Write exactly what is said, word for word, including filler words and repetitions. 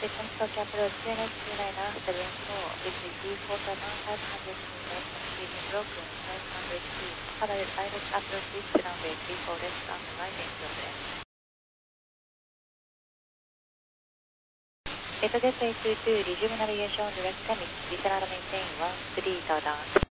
Systems Tokyo approach C N S two nine nine seven four with default amount five hundred meters completing broken nine hundred feet. Follow the direct approach east runway three four left on the right end of the Jet Gateway two two resume navigation direct commit. Visual maintain one three down.